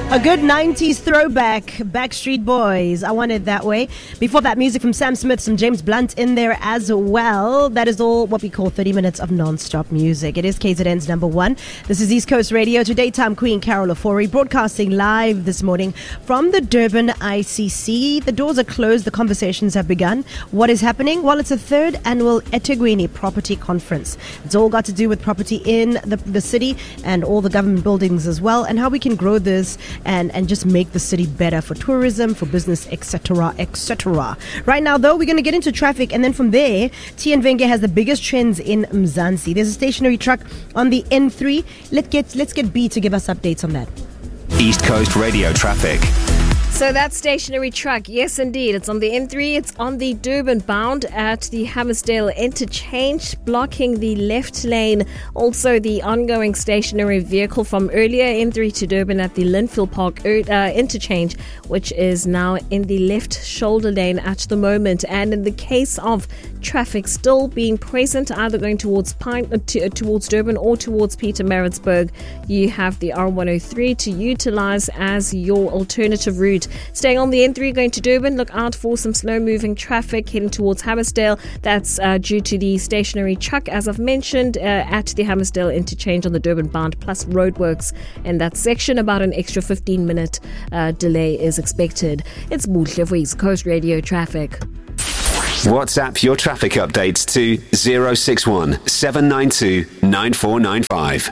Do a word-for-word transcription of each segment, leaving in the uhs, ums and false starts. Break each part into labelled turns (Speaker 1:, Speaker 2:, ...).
Speaker 1: A good nineties throwback, Backstreet Boys. I want it that way. Before that, music from Sam Smith, some James Blunt in there as well. That is all what we call thirty minutes of non-stop music. It is K Z N's number one. This is East Coast Radio. Today, time Queen Carol Ofori broadcasting live this morning from the Durban I C C. The doors are closed. The conversations have begun. What is happening? Well, it's a third annual eThekwini Property Conference. It's all got to do with property in the, the city and all the government buildings as well, and how we can grow this and, and just make the city better for tourism, for business, et cetera, et cetera. Right now, though, we're going to get into traffic, and then from there, T N Venge has the biggest trends in Mzansi. There's a stationary truck on the N three. Let's get, let's get B to give us updates on that.
Speaker 2: East Coast Radio traffic.
Speaker 3: So that stationary truck, yes indeed, it's on the N three, it's on the Durban bound at the Hammersdale interchange, blocking the left lane. Also the ongoing stationary vehicle from earlier N three to Durban at the Linfield Park uh, interchange, which is now in the left shoulder lane at the moment. And in the case of traffic still being present, either going towards Pine, uh, to, uh, towards Durban or towards Pietermaritzburg, you have the R one oh three to utilize as your alternative route. Staying on the N three going to Durban, look out for some slow-moving traffic heading towards Hammersdale. That's uh, due to the stationary truck, as I've mentioned, uh, at the Hammersdale interchange on the Durban bound, plus roadworks in that section. About an extra fifteen-minute uh, delay is expected. It's Muhle for East Coast Radio traffic.
Speaker 2: WhatsApp your traffic updates to zero six one seven nine two nine four nine five.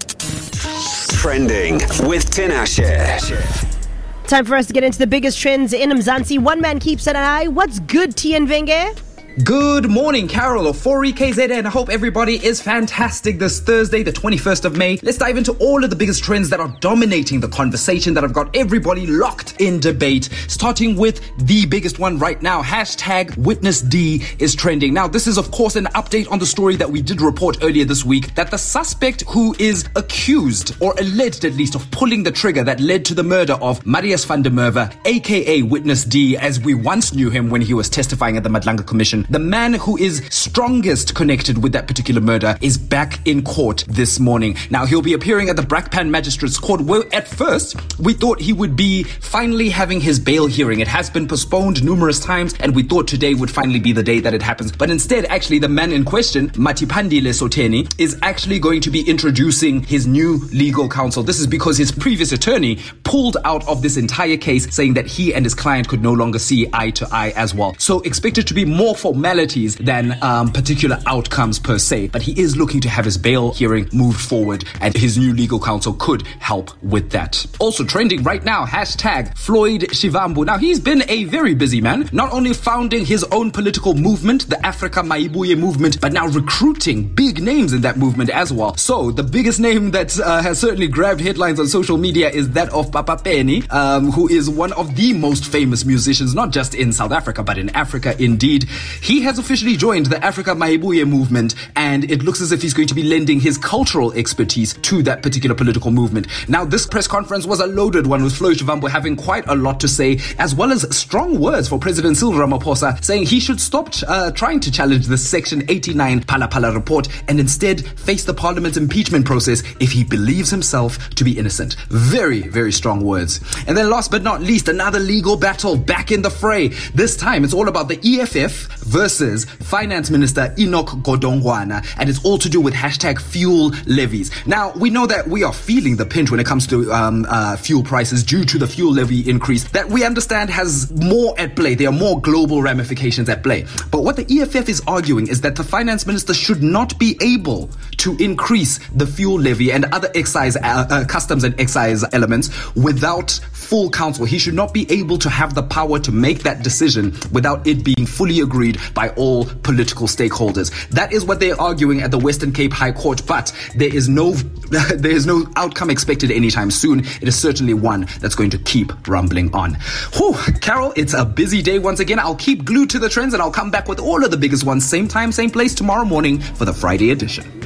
Speaker 2: Trending with Tinashe.
Speaker 1: Time for us to get into the biggest trends in Mzansi. One man keeps an eye. What's good, T N Venge?
Speaker 4: Good morning, Carol Ofori, K Z N. I hope everybody is fantastic this Thursday, the twenty-first of May. Let's dive into all of the biggest trends that are dominating the conversation, that have got everybody locked in debate. Starting with the biggest one right now, hashtag Witness D is trending. Now, this is, of course, an update on the story that we did report earlier this week, that the suspect who is accused, or alleged at least, of pulling the trigger that led to the murder of Marius van der Merwe, aka Witness D, as we once knew him when he was testifying at the Madlanga Commission, the man who is strongest connected with that particular murder is back in court this morning. Now, he'll be appearing at the Brakpan Magistrates Court, where at first we thought he would be finally having his bail hearing. It has been postponed numerous times, and we thought today would finally be the day that it happens. But instead, actually, the man in question, Matipandile Soteni, is actually going to be introducing his new legal counsel. This is because his previous attorney pulled out of this entire case, saying that he and his client could no longer see eye to eye as well. So expected to be more for formalities than um, particular outcomes per se, but he is looking to have his bail hearing moved forward, and his new legal counsel could help with that. Also trending right now, hashtag Floyd Shivambu. Now, he's been a very busy man, not only founding his own political movement, the Africa Maibuye movement, but now recruiting big names in that movement as well. So the biggest name that uh, has certainly grabbed headlines on social media is that of Papa Penny, um, who is one of the most famous musicians, not just in South Africa, but in Africa indeed. He has officially joined the Africa Maibuye movement, and it looks as if he's going to be lending his cultural expertise to that particular political movement. Now, this press conference was a loaded one, with Floyd Shivambu having quite a lot to say, as well as strong words for President Cyril Ramaphosa, saying he should stop uh, trying to challenge the Section eighty-nine Phala Phala report and instead face the Parliament's impeachment process if he believes himself to be innocent. Very, very strong words. And then last but not least, another legal battle back in the fray. This time, it's all about the E F F versus Finance Minister Enoch Godongwana, and it's all to do with hashtag fuel levies. Now, we know that we are feeling the pinch when it comes to um, uh, fuel prices due to the fuel levy increase that we understand has more at play. There are more global ramifications at play. But what the E F F is arguing is that the Finance Minister should not be able to increase the fuel levy and other excise, uh, uh, customs and excise elements without full counsel. He should not be able to have the power to make that decision without it being fully agreed by all political stakeholders. That is what they're arguing at the Western Cape High Court, but there is no there is no outcome expected anytime soon. It is certainly one that's going to keep rumbling on. Whew, Carol, it's a busy day once again. I'll keep glued to the trends, and I'll come back with all of the biggest ones, same time, same place tomorrow morning for the Friday edition.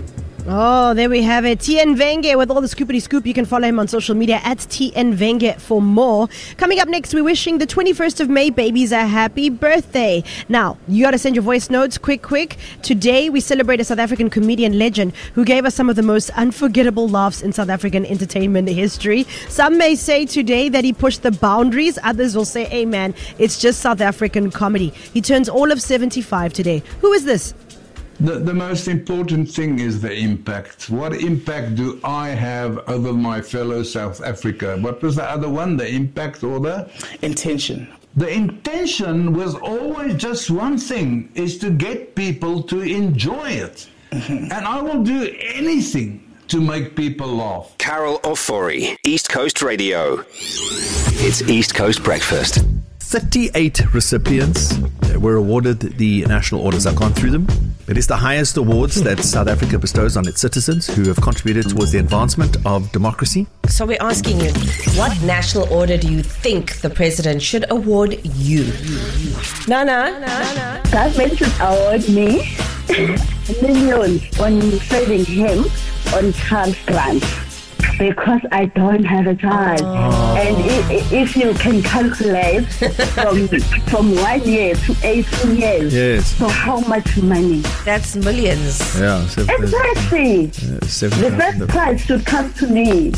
Speaker 1: Oh, there we have it. T N Venge with all the scoopity scoop. You can follow him on social media at T N Venge for more. Coming up next, we're wishing the twenty-first of May babies a happy birthday. Now, you got to send your voice notes quick, quick. Today, we celebrate a South African comedian legend who gave us some of the most unforgettable laughs in South African entertainment history. Some may say today that he pushed the boundaries. Others will say, hey man, it's just South African comedy. He turns all of seventy-five today. Who is this?
Speaker 5: The, the most important thing is the impact. What impact do I have over my fellow South Africa? What was the other one? The impact or the?
Speaker 6: Intention.
Speaker 5: The intention was always just one thing, is to get people to enjoy it. Mm-hmm. And I will do anything to make people laugh.
Speaker 2: Carol Ofori, East Coast Radio. It's East Coast Breakfast.
Speaker 7: thirty-eight recipients were awarded the national orders. I've gone through them. It is the highest awards that South Africa bestows on its citizens who have contributed towards the advancement of democracy.
Speaker 8: So we're asking you, what national order do you think the president should award you? Nana? Nana?
Speaker 9: Government should award me millions on saving him on child grants. Because I don't have a child. Oh. And if, if you can calculate from from one year to eighteen years,
Speaker 7: yes.
Speaker 9: So how much money?
Speaker 8: That's millions.
Speaker 7: Yeah, seven,
Speaker 9: exactly.
Speaker 7: Uh, seven,
Speaker 9: the first prize should come to me.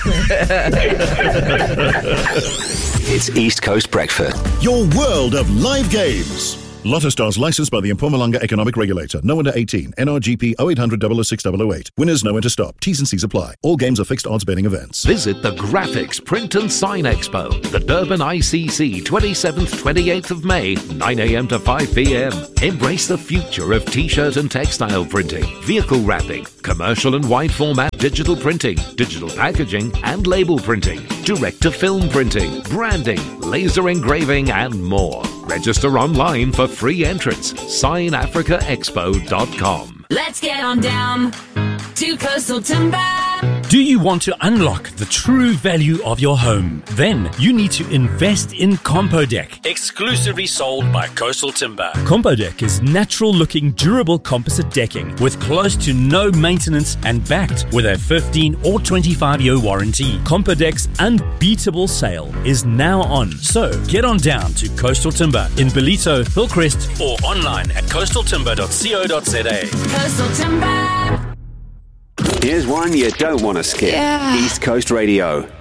Speaker 2: It's East Coast Breakfast.
Speaker 10: Your world of live games. Lotto Stars licensed by the Mpumalanga Economic Regulator. No under eighteen. N R G P oh eight hundred, double oh six, double oh eight. Winners know when to stop. T's and C's apply. All games are fixed odds betting events.
Speaker 11: Visit the Graphics Print and Sign Expo. The Durban I C C, twenty-seventh, twenty-eighth of May, nine a.m. to five p.m. Embrace the future of t-shirt and textile printing, vehicle wrapping, commercial and wide format digital printing, digital packaging and label printing, direct-to-film printing, branding, laser engraving and more. Register online for free entrance. sign africa expo dot com.
Speaker 12: Let's get on down to Coastal Timber.
Speaker 13: Do you want to unlock the true value of your home? Then you need to invest in Compodeck, exclusively sold by Coastal Timber. Compodeck is natural-looking, durable composite decking with close to no maintenance and backed with a fifteen or twenty-five year warranty. Compodeck's unbeatable sale is now on, so get on down to Coastal Timber in Bellito, Hillcrest, or online at coastal timber dot co dot za.
Speaker 12: Coastal Timber.
Speaker 2: Here's one you don't want to skip.
Speaker 12: Yeah.
Speaker 2: East Coast Radio.